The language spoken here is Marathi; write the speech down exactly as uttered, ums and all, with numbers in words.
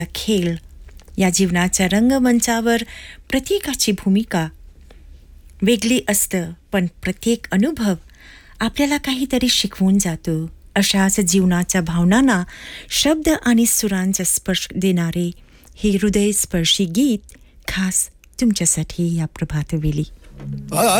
खेळ या जीवनाच्या रंगमंचावर प्रत्येकाची भूमिका वेगळी असतं, पण प्रत्येक अनुभव आपल्याला काहीतरी शिकवून जातो. अशाच जीवनाच्या भावनांना शब्द आणि सुरांचा स्पर्श देणारे हे हृदयस्पर्शी गीत खास तुमच्यासाठी या प्रभातवेळी.